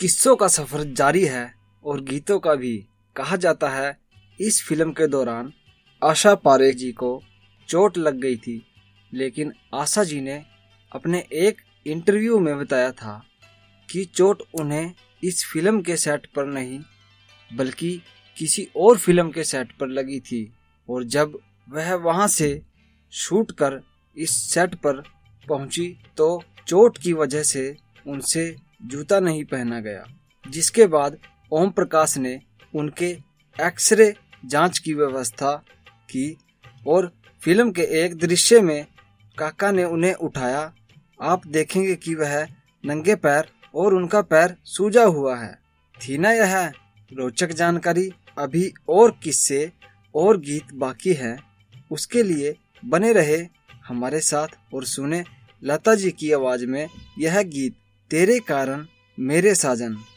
किस्सों का सफर जारी है और गीतों का भी। कहा जाता है इस फिल्म के दौरान आशा पारेख जी को चोट लग गई थी, लेकिन आशा जी ने अपने एक इंटरव्यू में बताया था कि चोट उन्हें इस फिल्म के सेट पर नहीं बल्कि किसी और फिल्म के सेट पर लगी थी, और जब वह वहां से शूट कर इस सेट पर पहुंची तो चोट की वजह से उनसे जूता नहीं पहना गया, जिसके बाद ओम प्रकाश ने उनके एक्सरे जांच की व्यवस्था की और फिल्म के एक दृश्य में काका ने उन्हें उठाया। आप देखेंगे कि वह नंगे पैर और उनका पैर सूजा हुआ है। थी ना यह रोचक जानकारी। अभी और किस्से और गीत बाकी है, उसके लिए बने रहे हमारे साथ और सुने लता जी की आवाज में यह गीत तेरे कारण मेरे साजन।